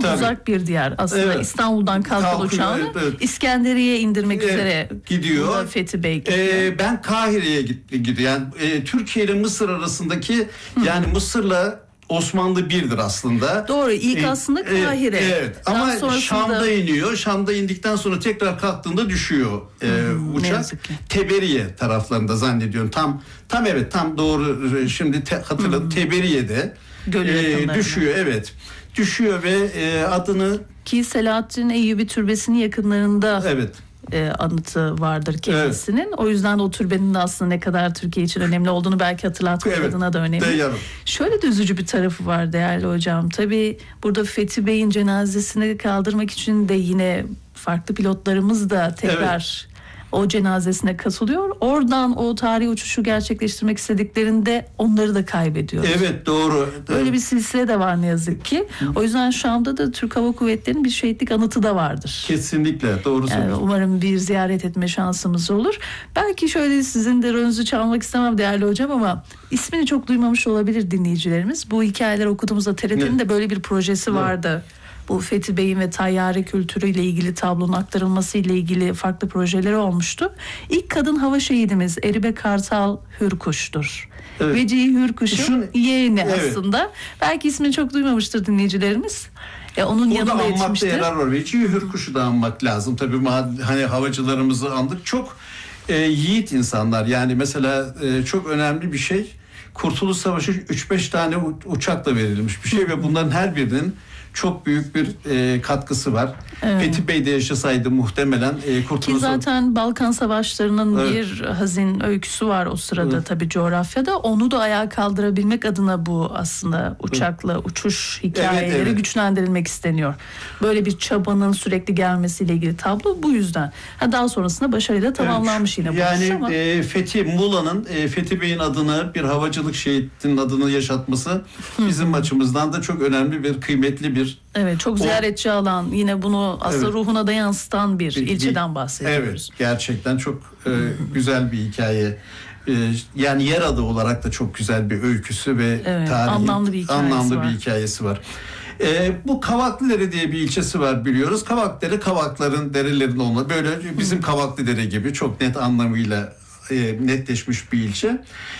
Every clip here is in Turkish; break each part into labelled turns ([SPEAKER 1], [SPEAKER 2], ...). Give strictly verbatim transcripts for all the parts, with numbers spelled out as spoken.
[SPEAKER 1] Tabii.
[SPEAKER 2] uzak bir diyar. Aslında evet. İstanbul'dan kalkan uçağını evet, evet. İskenderiye'ye indirmek evet. üzere
[SPEAKER 1] gidiyor.
[SPEAKER 2] Fethi Bey gidiyor.
[SPEAKER 1] Ee, ben Kahire'ye gidiyor. Yani e, Türkiye ile Mısır arasındaki Hı. yani Mısır'la Osmanlı birdir aslında.
[SPEAKER 2] Doğru. İlk
[SPEAKER 1] ee,
[SPEAKER 2] aslında Kahire.
[SPEAKER 1] Evet. Ama sonrasında... Şam'da iniyor. Şam'da indikten sonra tekrar kalktığında düşüyor e, hmm, uçak. Teberiye taraflarında zannediyorum. Tam tam evet tam doğru. Şimdi te, hatırladım. Hmm. Teberiye'de e, düşüyor. Evet. Düşüyor ve e, adını
[SPEAKER 2] ki Selahaddin Eyyubi Türbesi'nin yakınlarında.
[SPEAKER 1] Evet.
[SPEAKER 2] E, anıtı vardır kendisinin. Evet. O yüzden de o türbenin de aslında ne kadar Türkiye için önemli olduğunu belki hatırlatmak evet. adına da önemli.
[SPEAKER 1] Değiyorum.
[SPEAKER 2] Şöyle de üzücü bir tarafı var değerli hocam. Tabii burada Fethi Bey'in cenazesini kaldırmak için de yine farklı pilotlarımız da tekrar evet. o cenazesine katılıyor. Oradan o tarihi uçuşu gerçekleştirmek istediklerinde onları da kaybediyoruz.
[SPEAKER 1] Evet doğru.
[SPEAKER 2] Böyle bir silsile de var ne yazık ki. O yüzden Şam'da da Türk Hava Kuvvetleri'nin bir şehitlik anıtı da vardır.
[SPEAKER 1] Kesinlikle doğru
[SPEAKER 2] yani umarım bir ziyaret etme şansımız olur. Belki şöyle sizin de rolünüzü çalmak istemem değerli hocam ama ismini çok duymamış olabilir dinleyicilerimiz. Bu hikayeler okuduğumuzda T R T'nin de böyle bir projesi evet. vardı. Bu Fethi Bey'in ve tayyare kültürüyle ilgili tablonun aktarılması ile ilgili farklı projeleri olmuştu. İlk kadın hava şehidimiz Eribe Kartal Hürkuş'tur. Evet. Vecihi Hürkuş'un Şun, yeğeni evet. aslında. Belki ismini çok duymamıştır dinleyicilerimiz. E, onun
[SPEAKER 1] Burada
[SPEAKER 2] yanında
[SPEAKER 1] anmakta
[SPEAKER 2] yetişmiştir.
[SPEAKER 1] yarar var. Vecihi Hürkuş'u da anmak lazım. Tabii hani havacılarımızı andık. Çok e, yiğit insanlar. Yani mesela e, çok önemli bir şey. Kurtuluş Savaşı üç beş tane uçakla verilmiş bir şey ve bunların her birinin çok büyük bir e, katkısı var. Evet. Fethi Bey de yaşasaydı muhtemelen e, kurtuluş...
[SPEAKER 2] Ki zaten Balkan Savaşları'nın
[SPEAKER 1] evet.
[SPEAKER 2] bir hazin öyküsü var o sırada evet. tabii coğrafyada. Onu da ayağa kaldırabilmek adına bu aslında uçakla evet. uçuş hikayeleri evet, evet. güçlendirilmek isteniyor. Böyle bir çabanın sürekli gelmesiyle ilgili tablo bu yüzden. Ha, daha sonrasında başarıyla tamamlanmış evet. yine bu
[SPEAKER 1] yani,
[SPEAKER 2] uçuş ama...
[SPEAKER 1] Yani e, Fethi Muğla'nın e, Fethi Bey'in adını bir havacılık şehitinin adını yaşatması bizim açımızdan da çok önemli bir kıymetli bir
[SPEAKER 2] evet çok ziyaretçi o, alan yine bunu aslında evet. ruhuna da yansıtan bir, bir ilçeden bahsediyoruz.
[SPEAKER 1] Evet gerçekten çok e, güzel bir hikaye. E, yani yer adı olarak da çok güzel bir öyküsü ve evet, tarihi
[SPEAKER 2] anlamlı bir hikayesi
[SPEAKER 1] anlamlı
[SPEAKER 2] var.
[SPEAKER 1] bir hikayesi var. E, bu Kavaklıdere diye bir ilçesi var biliyoruz. Kavaklıdere Kavakların derelerin olma böyle bizim Kavaklıdere gibi çok net anlamıyla e, netleşmiş bir ilçe.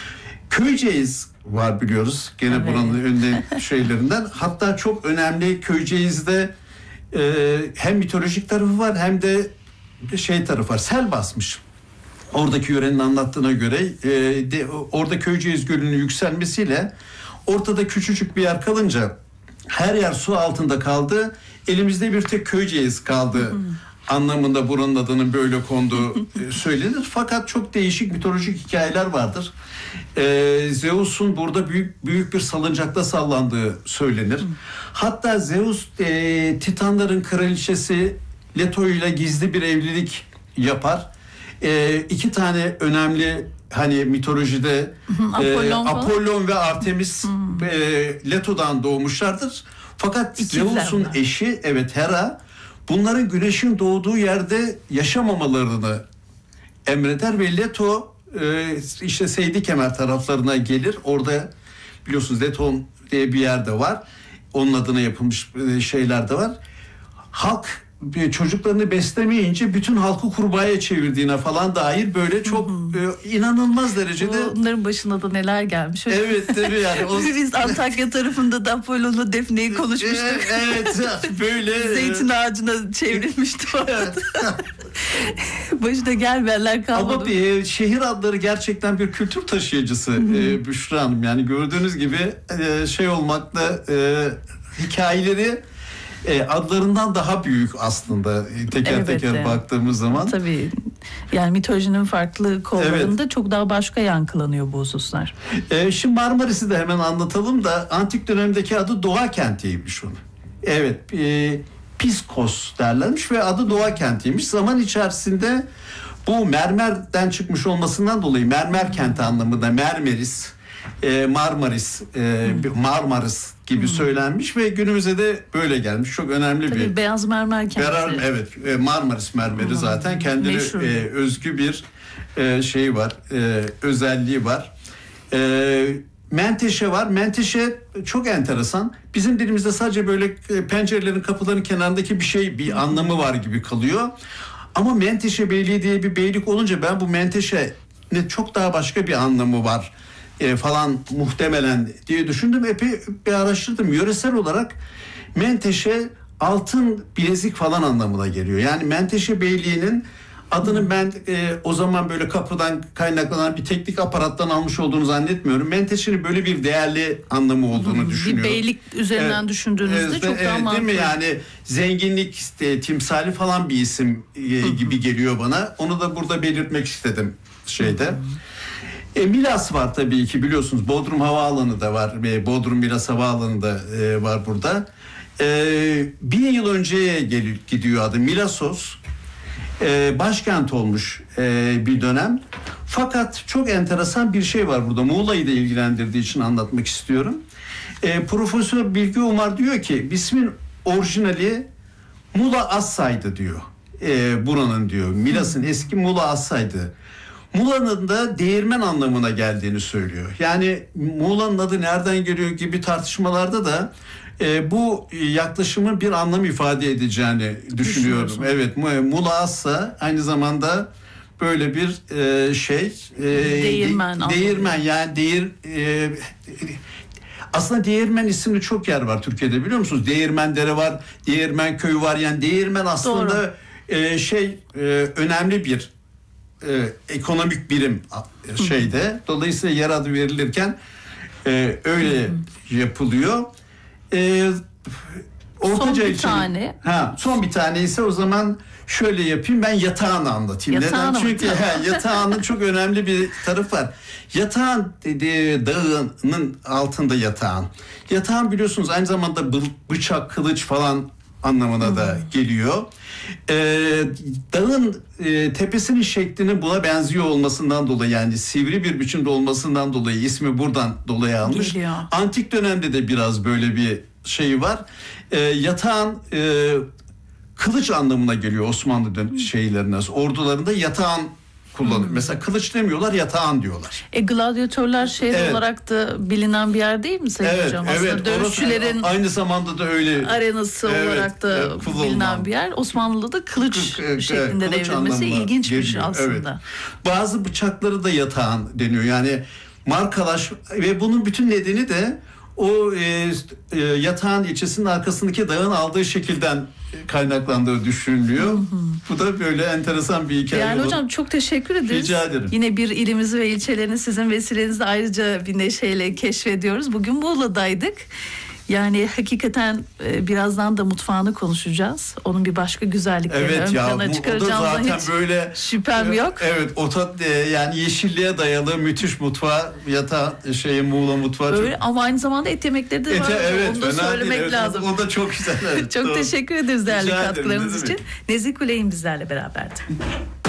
[SPEAKER 1] Köyceğiz var biliyoruz. Gene evet. buranın önde şeylerinden. Hatta çok önemli Köyceğiz'de e, hem mitolojik tarafı var hem de şey tarafı var. Sel basmış. Oradaki yörenin anlattığına göre e, de, orada Köyceğiz Gölü'nün yükselmesiyle ortada küçücük bir yer kalınca her yer su altında kaldı. Elimizde bir tek Köyceğiz kaldı. Anlamında buranın adının böyle konduğu söylenir. Fakat çok değişik mitolojik hikayeler vardır. Ee, Zeus'un burada büyük büyük bir salıncakta sallandığı söylenir. Hatta Zeus e, Titanların kraliçesi Leto ile gizli bir evlilik yapar. E, iki tane önemli hani mitolojide Apollon, e, Apollon ve Artemis hmm. e, Leto'dan doğmuşlardır. Fakat İkizler Zeus'un mi? eşi evet Hera bunların güneşin doğduğu yerde yaşamamalarını emreder ve Leto e, işte Seydi Kemer taraflarına gelir. Orada biliyorsunuz Leton diye bir yerde var. Onun adına yapılmış şeyler de var. Halk çocuklarını beslemeyince bütün halkı kurbağaya çevirdiğine falan dair böyle çok e, inanılmaz derecede.
[SPEAKER 2] Onların başına da neler gelmiş.
[SPEAKER 1] Evet tabii yani. O...
[SPEAKER 2] Biz Antakya tarafında da Apollon'la Defne'yi konuşmuştuk.
[SPEAKER 1] Evet böyle.
[SPEAKER 2] Zeytin ağacına çevrilmişti orada. Başına gelmeyenler kalmadı.
[SPEAKER 1] Ama bir, şehir adları gerçekten bir kültür taşıyıcısı e, Büşra Hanım. Yani gördüğünüz gibi e, şey olmakla e, hikayeleri E, adlarından daha büyük aslında teker Elbette. teker baktığımız zaman.
[SPEAKER 2] Tabii yani mitolojinin farklı kollarında evet. çok daha başka yankılanıyor bu hususlar.
[SPEAKER 1] E, şimdi Marmaris'i de hemen anlatalım da antik dönemdeki adı Doğa Kenti'ymiş onun. Evet e, Piskos derlermiş ve adı Doğa Kenti'ymiş. Zaman içerisinde bu mermerden çıkmış olmasından dolayı mermer kenti anlamında Mermeris, e, Marmaris, e, hmm. Marmaris gibi hmm. söylenmiş ve günümüze de böyle gelmiş. Çok önemli
[SPEAKER 2] Tabii
[SPEAKER 1] bir.
[SPEAKER 2] Beyaz mermer kenti.
[SPEAKER 1] Berar, evet, Marmaris mermeri hmm. zaten kendine e, özgü bir e, şey var, e, özelliği var. E, menteşe var. Menteşe çok enteresan. Bizim dilimizde sadece böyle e, pencerelerin, kapıların kenarındaki bir şey, bir anlamı var gibi kalıyor. Ama Menteşe Beyliği diye bir beylik olunca ben bu Menteşe'nin çok daha başka bir anlamı var e, falan muhtemelen diye düşündüm. Epey bir araştırdım. Yöresel olarak Menteşe altın bilezik falan anlamına geliyor. Yani Menteşe Beyliği'nin adını ben e, o zaman böyle kapıdan kaynaklanan bir teknik aparattan almış olduğunu zannetmiyorum. Menteşe'nin böyle bir değerli anlamı olduğunu
[SPEAKER 2] Hmm,
[SPEAKER 1] düşünüyorum.
[SPEAKER 2] Bir beylik üzerinden
[SPEAKER 1] Evet,
[SPEAKER 2] düşündüğünüzde
[SPEAKER 1] evet,
[SPEAKER 2] çok
[SPEAKER 1] evet,
[SPEAKER 2] daha mantıklı.
[SPEAKER 1] değil mi? Yani zenginlik e, timsali falan bir isim e, gibi geliyor bana. Onu da burada belirtmek istedim şeyde. E, Milas var tabii ki, biliyorsunuz. Bodrum Havaalanı da var. E, Bodrum Milas Havaalanı da e, var burada. E, bin yıl önceye gel- gidiyor adı. Milasos. E, başkent olmuş e, bir dönem. Fakat çok enteresan bir şey var burada. Muğla'yı da ilgilendirdiği için anlatmak istiyorum. E, Profesör Bilgi Umar diyor ki ismin orijinali Muğla Assay'dı diyor. E, buranın diyor. Milas'ın eski Muğla Assay'dı. Muğla'nın da değirmen anlamına geldiğini söylüyor. Yani Muğla'nın adı nereden geliyor gibi tartışmalarda da e, bu yaklaşımın bir anlam ifade edeceğini düşünüyorum. Evet, Muğla Assa aynı zamanda böyle bir e, şey e,
[SPEAKER 2] Değirmen
[SPEAKER 1] de, değirmen yani değir e, aslında Değirmen isimli çok yer var Türkiye'de, biliyor musunuz? Değirmendere var, Değirmen köyü var. Yani değirmen aslında e, şey e, önemli bir e, ekonomik birim şeyde. Dolayısıyla yer adı verilirken e, öyle yapılıyor. E, Ortaca
[SPEAKER 2] Son bir
[SPEAKER 1] ilçeli-
[SPEAKER 2] tane.
[SPEAKER 1] Ha, son bir tane ise o zaman şöyle yapayım, ben yatağını anlatayım.
[SPEAKER 2] Yatağını
[SPEAKER 1] Neden?
[SPEAKER 2] mı?
[SPEAKER 1] Çünkü ha, yatağının çok önemli bir tarafı var. Yatağın dediği dağının altında yatağın. Yatağın biliyorsunuz aynı zamanda bı- bıçak, kılıç falan anlamına da geliyor. Ee, dağın e, tepesinin şeklinin buna benziyor olmasından dolayı, yani sivri bir biçimde olmasından dolayı ismi buradan dolayı almış.
[SPEAKER 2] Geliyor.
[SPEAKER 1] Antik dönemde de biraz böyle bir şey var. Ee, yatağın e, kılıç anlamına geliyor Osmanlı dön- şeylerine, ordularında yatağın kullanıyor. Mesela kılıç demiyorlar, yatağın diyorlar.
[SPEAKER 2] E, gladyatörler şehir
[SPEAKER 1] Evet.
[SPEAKER 2] olarak da bilinen bir yer değil mi Sayın
[SPEAKER 1] Evet,
[SPEAKER 2] Hocam? Aslında
[SPEAKER 1] evet.
[SPEAKER 2] dövüşçülerin
[SPEAKER 1] Orası aynı zamanda da öyle
[SPEAKER 2] arenası
[SPEAKER 1] Evet,
[SPEAKER 2] olarak da
[SPEAKER 1] evet, kullanılan.
[SPEAKER 2] bilinen bir yer. Osmanlı'da kılıç
[SPEAKER 1] Evet,
[SPEAKER 2] şeklinde
[SPEAKER 1] kılıç
[SPEAKER 2] devrilmesi
[SPEAKER 1] anlamına
[SPEAKER 2] ilginçmiş
[SPEAKER 1] geliyor.
[SPEAKER 2] aslında.
[SPEAKER 1] Evet. Bazı bıçakları da yatağın deniyor. Yani markalaş ve bunun bütün nedeni de o e, e, yatağın ilçesinin arkasındaki dağın aldığı şekilden kaynaklandığı düşünülüyor. Hı hı. Bu da böyle enteresan bir hikaye.
[SPEAKER 2] Yani
[SPEAKER 1] olur.
[SPEAKER 2] hocam çok teşekkür ederiz.
[SPEAKER 1] Rica ederim.
[SPEAKER 2] Yine bir ilimizi ve ilçelerini sizin vesilenizle ayrıca bir neşeyle keşfediyoruz. Bugün Muğla'daydık. Yani hakikaten e, birazdan da mutfağını konuşacağız. Onun bir başka güzelliklerini
[SPEAKER 1] Evet
[SPEAKER 2] ön
[SPEAKER 1] ya,
[SPEAKER 2] plana
[SPEAKER 1] bu, o da
[SPEAKER 2] çıkaracağımızdan
[SPEAKER 1] zaten
[SPEAKER 2] hiç
[SPEAKER 1] böyle
[SPEAKER 2] şüphem
[SPEAKER 1] e,
[SPEAKER 2] yok.
[SPEAKER 1] Evet, o tat e, yani yeşilliğe dayalı müthiş mutfağı, yatağı şey Muğla mutfağı.
[SPEAKER 2] Öyle,
[SPEAKER 1] çok...
[SPEAKER 2] ama aynı zamanda et yemekleri de var.
[SPEAKER 1] Ete,
[SPEAKER 2] hocam.
[SPEAKER 1] evet,
[SPEAKER 2] Onu da
[SPEAKER 1] fena
[SPEAKER 2] söylemek
[SPEAKER 1] değil, evet.
[SPEAKER 2] lazım.
[SPEAKER 1] O da çok güzel. Evet,
[SPEAKER 2] Çok
[SPEAKER 1] doğru.
[SPEAKER 2] teşekkür ederiz değerli
[SPEAKER 1] Rica ederim,
[SPEAKER 2] katkılarınız
[SPEAKER 1] ne
[SPEAKER 2] için.
[SPEAKER 1] demek.
[SPEAKER 2] Nezih Kuley'in bizlerle beraberdi.